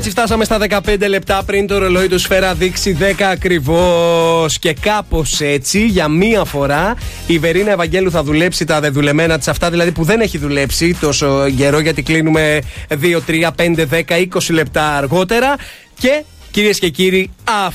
Έτσι φτάσαμε στα 15 λεπτά πριν το ρολόι του Σφαίρα δείξει 10 ακριβώς. Και κάπως έτσι, για μία φορά, η Βερίνα Ευαγγέλου θα δουλέψει τα δεδουλεμένα της, αυτά δηλαδή που δεν έχει δουλέψει τόσο καιρό, γιατί κλείνουμε 2, 3, 5, 10, 20 λεπτά αργότερα. Και κυρίες και κύριοι,